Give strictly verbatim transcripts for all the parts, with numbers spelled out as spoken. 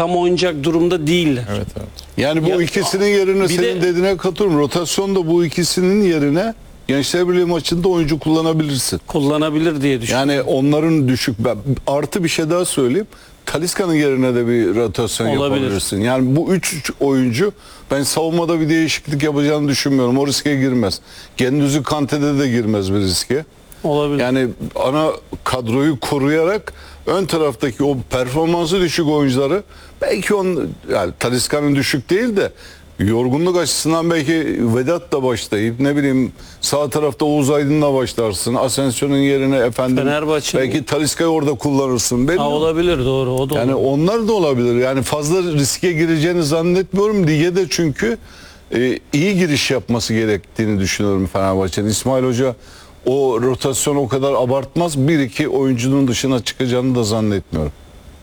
tam oynayacak durumda değiller. Evet, evet. Yani bu Ya, ikisinin yerine bir senin de- dediğine katılıyorum. Rotasyonda bu ikisinin yerine Gençler Birliği maçında oyuncu kullanabilirsin. Kullanabilir diye düşünüyorum. Yani onların düşük, ben- artı bir şey daha söyleyeyim. Talisca'nın yerine de bir rotasyon Olabilir. yapabilirsin. Yani bu üç oyuncu ben savunmada bir değişiklik yapacağını düşünmüyorum. O riske girmez. Gendüz'ü Kante'de de girmez bir riske. Olabilir. Yani ana kadroyu koruyarak ön taraftaki o performansı düşük oyuncuları belki on yani Talisca'nın düşük değil de yorgunluk açısından belki Vedat'la başlayıp ne bileyim sağ tarafta Oğuz Aydın'la başlarsın. Asensio'nun yerine efendim Fenerbahçe- belki Talisca'yı orada kullanırsın. Belli Ha, mi? olabilir, doğru. O da Yani olabilir. onlar da olabilir. Yani fazla riske gireceğini zannetmiyorum. Lige de çünkü e, iyi giriş yapması gerektiğini düşünüyorum Fenerbahçe'nin. İsmail Hoca o rotasyonu o kadar abartmaz. Bir iki oyuncunun dışına çıkacağını da zannetmiyorum.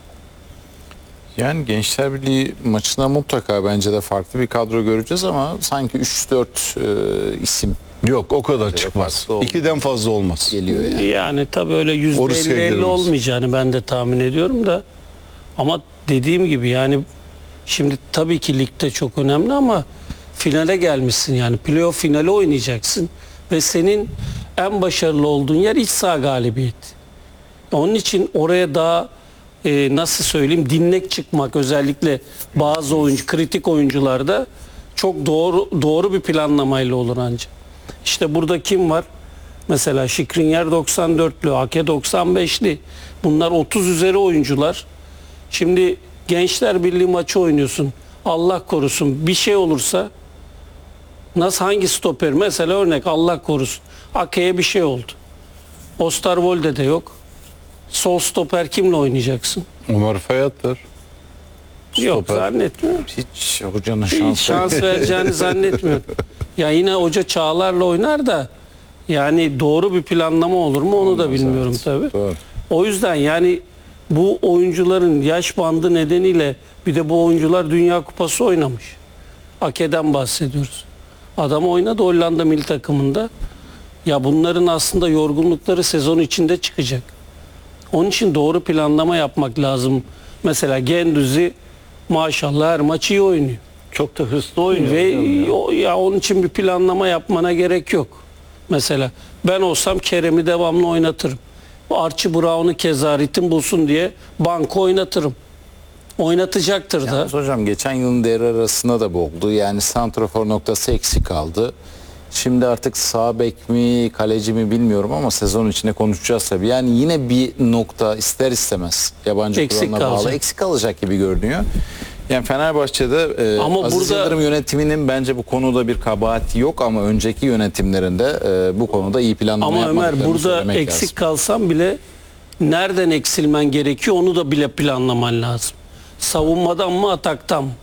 Yani Gençler Birliği maçında mutlaka bence de farklı bir kadro göreceğiz ama sanki üç dört e, isim Yok o kadar çıkmaz. fazla olmaz. İkiden fazla olmaz. geliyor yani. Yani tabii öyle yüzde O riske elli elli girmez. olmayacağını ben de tahmin ediyorum da. Ama dediğim gibi yani şimdi tabii ki ligde çok önemli ama finale gelmişsin, yani playoff finali oynayacaksın ve senin en başarılı olduğun yer iç saha galibiyeti. Onun için oraya daha e, nasıl söyleyeyim, dinlek çıkmak, özellikle bazı oyuncu, kritik oyuncularda çok doğru doğru bir planlamayla olur ancak. İşte burada kim var? Mesela Skriniar doksan dörtlü, Ake doksan beşli. Bunlar otuz üzeri oyuncular. Şimdi Gençler Birliği maçı oynuyorsun. Allah korusun bir şey olursa, nasıl, hangi stoper? Mesela örnek, Allah korusun, Ake'ye bir şey oldu. Osterwolde de yok. Sol stoper kimle oynayacaksın? Ömer Fayat'tır. Yok, Stoper. zannetmiyorum. Hiç hocanın Hiç şansı. şans vereceğini zannetmiyorum. Ya yine hoca Çağlar'la oynar da yani doğru bir planlama olur mu onu da bilmiyorum tabii. Doğru. O yüzden yani bu oyuncuların yaş bandı nedeniyle, bir de bu oyuncular Dünya Kupası oynamış. Ake'den bahsediyoruz. Adam oynadı Hollanda milli takımında. Ya bunların aslında yorgunlukları sezon içinde çıkacak. Onun için doğru planlama yapmak lazım. Mesela Gendüzi maşallah her maç iyi oynuyor. Çok da hırslı oynuyor. Ve o, ya onun için bir planlama yapmana gerek yok. Mesela ben olsam Kerem'i devamlı oynatırım. Archie Brown'u keza ritim bulsun diye banko oynatırım. Oynatacaktır da. Yalnız hocam geçen yılın devre arasında da bu oldu. Yani santrafor noktası eksik kaldı. Şimdi artık sağ bek mi, kaleci mi bilmiyorum ama sezon içinde konuşacağız tabii. Yani yine bir nokta ister istemez yabancı Eksik kuralına bağlı kalacak. eksik kalacak gibi görünüyor. Yani Fenerbahçe'de e, Ama Aziz burada- Yıldırım yönetiminin bence bu konuda bir kabahati yok ama önceki yönetimlerinde e, bu konuda iyi planlama Ama Ömer, yapmadıklarını burada söylemek eksik lazım. kalsan bile nereden eksilmen gerekiyor onu da bile planlaman lazım. Savunmadan mı, ataktan mı?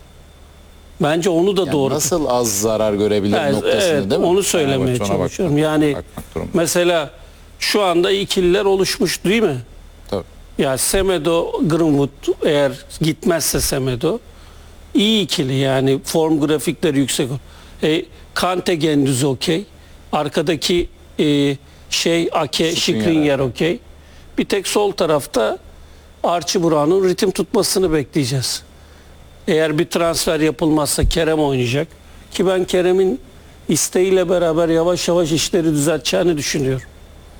Bence onu da Yani doğru. nasıl az zarar görebilir Evet, noktasını evet, değil mi? onu söylemeye Fenerbahçe ona çalışıyorum. bakmak- Yani bakmak durumunda. mesela şu anda ikililer oluşmuş değil mi? Tabii. Ya Semedo, Greenwood, eğer gitmezse Semedo iyi ikili, yani form grafikleri yüksek. E, Kante Gendüzi okey. Arkadaki e, şey Ake, Skriniar. Skriniar okey. Bir tek sol tarafta Archie Brown'un ritim tutmasını bekleyeceğiz. Eğer bir transfer yapılmazsa Kerem oynayacak. Ki ben Kerem'in isteğiyle beraber yavaş yavaş işleri düzelteceğini düşünüyorum.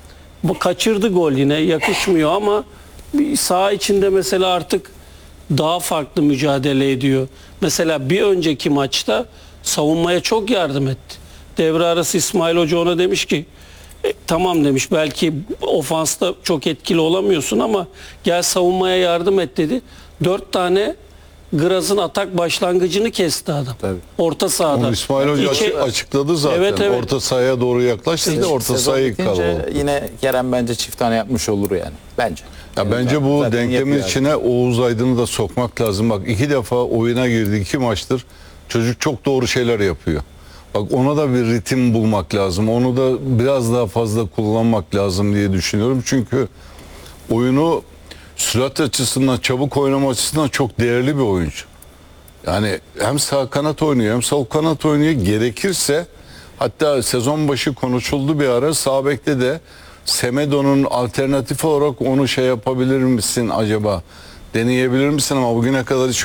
Bu kaçırdı gol, yine yakışmıyor ama bir saha içinde mesela artık daha farklı mücadele ediyor. Mesela bir önceki maçta savunmaya çok yardım etti. Devre arası İsmail Hoca ona demiş ki e, tamam demiş, belki ofansta çok etkili olamıyorsun ama gel savunmaya yardım et dedi. Dört tane Graz'ın atak başlangıcını kesti adam. Tabii. Orta sahada. Onu İsmail Hoca İçe- açı- açıkladı zaten. Evet, evet. Orta sahaya doğru yaklaştı da orta Sezon sahayı bitince kalabalık. yine Kerem bence çift tane yapmış olur yani. Bence. Ya Yani bence zaten- bu zaten denklemin yapıyor içine Oğuz Aydın'ı da sokmak lazım. Bak iki defa oyuna girdi, iki maçtır. Çocuk çok doğru şeyler yapıyor. Bak ona da bir ritim bulmak lazım. Onu da biraz daha fazla kullanmak lazım diye düşünüyorum. Çünkü oyunu sürat açısından, çabuk oynama açısından çok değerli bir oyuncu. Yani hem sağ kanat oynuyor hem sol kanat oynuyor. Gerekirse hatta sezon başı konuşuldu bir ara, sağ bekte de Semedo'nun alternatif olarak onu şey yapabilir misin acaba? Deneyebilir misin ama bugüne kadar hiç